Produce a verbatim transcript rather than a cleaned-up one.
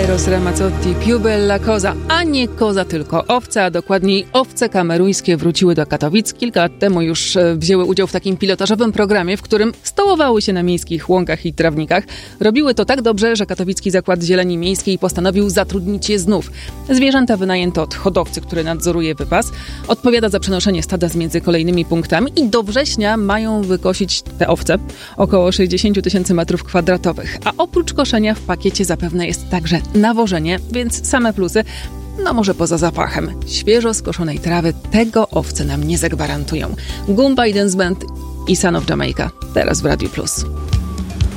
Eros Ramazzotti, Più bella cosa, a nie koza, tylko owce, a dokładniej owce kameruńskie wróciły do Katowic. Kilka lat temu już wzięły udział w takim pilotażowym programie, w którym stołowały się na miejskich łąkach i trawnikach. Robiły to tak dobrze, że Katowicki Zakład Zieleni Miejskiej postanowił zatrudnić je znów. Zwierzęta wynajęto od hodowcy, który nadzoruje wypas, odpowiada za przenoszenie stada z między kolejnymi punktami i do września mają wykosić te owce około sześćdziesiąt tysięcy metrów kwadratowych. A oprócz koszenia w pakiecie zapewne jest także nawożenie, więc same plusy, no może poza zapachem. Świeżo skoszonej trawy tego owce nam nie zagwarantują. Goomba i Dance Band i Son of Jamaica, teraz w Radiu Plus.